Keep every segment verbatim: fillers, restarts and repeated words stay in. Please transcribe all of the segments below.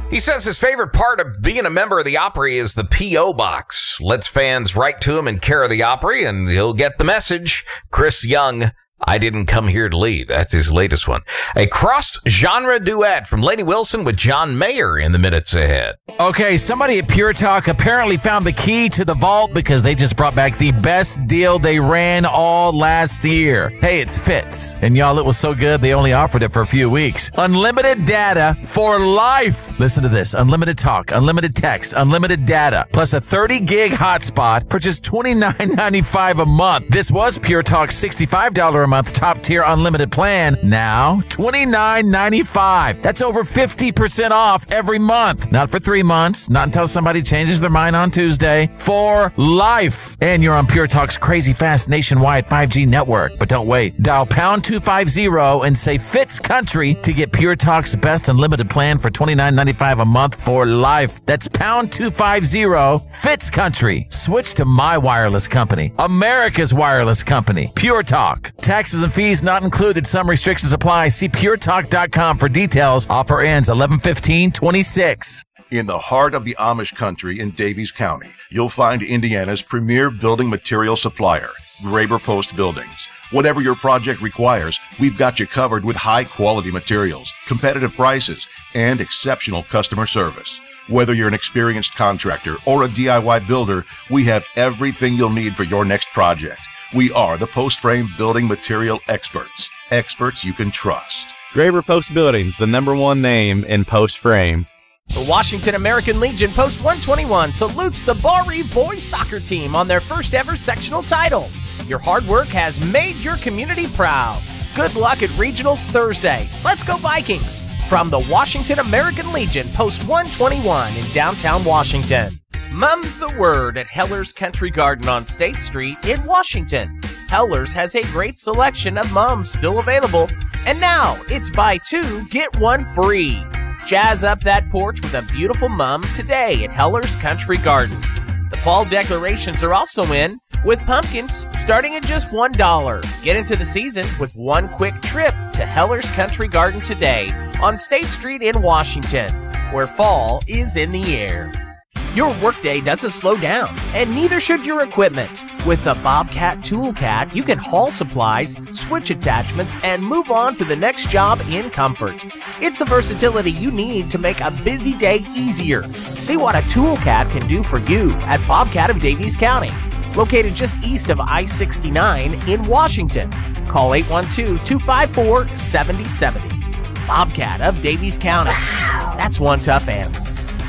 He says his favorite part of being a member of the Opry is the P O box. Lets fans write to him in care of the Opry, and he'll get the message. Chris Young, I didn't come here to leave. That's his latest one. A cross-genre duet from Lady Wilson with John Mayer in the minutes ahead. Okay, somebody at Pure Talk apparently found the key to the vault because they just brought back the best deal they ran all last year. Hey, it's Fitz. And y'all, it was so good, they only offered it for a few weeks. Unlimited data for life. Listen to this. Unlimited talk, unlimited text, unlimited data, plus a thirty gig hotspot for just twenty-nine ninety-five a month. This was Pure Talk's sixty-five dollars a month top tier unlimited plan. Now twenty-nine ninety-five. That's over fifty percent off every month. Not for three months, not until somebody changes their mind on Tuesday. For life. And you're on Pure Talk's crazy fast nationwide five G network. But don't wait. Dial pound two fifty and say Fitz Country to get Pure Talk's best unlimited plan for twenty-nine ninety-five a month for life. That's pound two fifty Fitz Country. Switch to my wireless company, America's wireless company, Pure Talk. Taxes and fees not included. Some restrictions apply. See pure talk dot com for details. Offer ends eleven fifteen twenty-six. In the heart of the Amish country in Davies County, you'll find Indiana's premier building material supplier, Graber Post Buildings. Whatever your project requires, we've got you covered with high-quality materials, competitive prices, and exceptional customer service. Whether you're an experienced contractor or a D I Y builder, we have everything you'll need for your next project. We are the post frame building material experts. Experts you can trust. Graber Post Buildings, the number one name in post frame. The Washington American Legion Post one twenty-one salutes the Bar Eve boys soccer team on their first ever sectional title. Your hard work has made your community proud. Good luck at Regionals Thursday. Let's go Vikings! From the Washington American Legion Post one twenty-one in downtown Washington. Mum's the word at Heller's Country Garden on State Street in Washington. Heller's has a great selection of mums still available, and now it's buy two, get one free. Jazz up that porch with a beautiful mum today at Heller's Country Garden. The fall decorations are also in, with pumpkins starting at just one dollar. Get into the season with one quick trip to Heller's Country Garden today on State Street in Washington, where fall is in the air. Your workday doesn't slow down, and neither should your equipment. With the Bobcat Toolcat, you can haul supplies, switch attachments, and move on to the next job in comfort. It's the versatility you need to make a busy day easier. See what a Toolcat can do for you at Bobcat of Davies County, located just east of I sixty-nine in Washington. Call eight one two, two five four, seven zero seven zero. Bobcat of Davies County. That's one tough animal.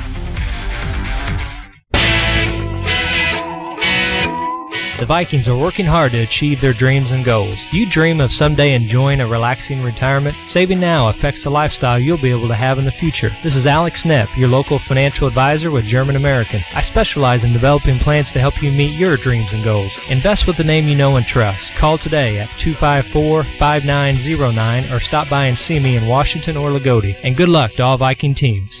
The Vikings are working hard to achieve their dreams and goals. You dream of someday enjoying a relaxing retirement? Saving now affects the lifestyle you'll be able to have in the future. This is Alex Knepp, your local financial advisor with German American. I specialize in developing plans to help you meet your dreams and goals. Invest with the name you know and trust. Call today at two five four, five nine zero nine or stop by and see me in Washington or Lagodi. And good luck to all Viking teams.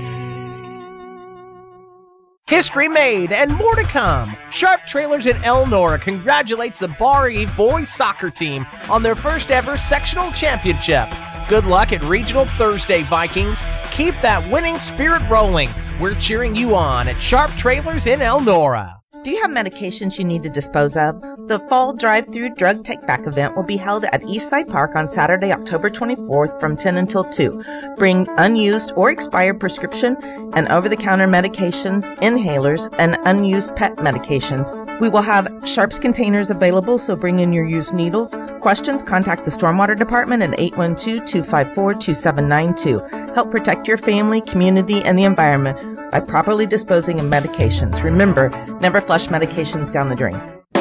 History made and more to come. Sharp Trailers in Elnora congratulates the Bar Eve boys soccer team on their first ever sectional championship. Good luck at Regional Thursday, Vikings. Keep that winning spirit rolling. We're cheering you on at Sharp Trailers in Elnora. Do you have medications you need to dispose of? The Fall Drive-Thru Drug Take-Back event will be held at Eastside Park on Saturday, October twenty-fourth from ten until two. Bring unused or expired prescription and over-the-counter medications, inhalers, and unused pet medications. We will have Sharps containers available, so bring in your used needles. Questions? Contact the Stormwater Department at eight one two, two five four, two seven nine two. Help protect your family, community, and the environment by properly disposing of medications. Remember, never flush medications down the drain.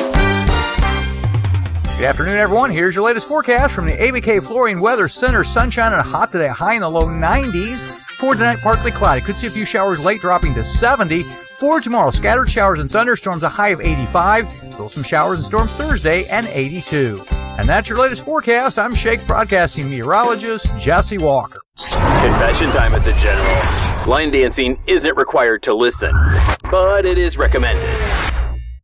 Good afternoon, everyone. Here's your latest forecast from the A B K Flooring Weather Center. Sunshine and hot today, high in the low nineties. For tonight, partly cloudy. Could see a few showers late, dropping to seventy. For tomorrow, scattered showers and thunderstorms, a high of eighty-five. Still some showers and storms Thursday, and eighty-two. And that's your latest forecast. I'm Shake Broadcasting meteorologist Jesse Walker. Confession time at the General. Line dancing isn't required to listen, but it is recommended.